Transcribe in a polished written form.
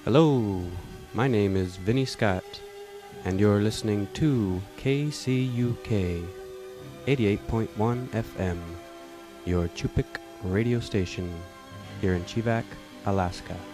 Hello, my name is Vinny Scott, and you're listening to KCUK 88.1 FM, your Chupik radio station here in Chivak, Alaska.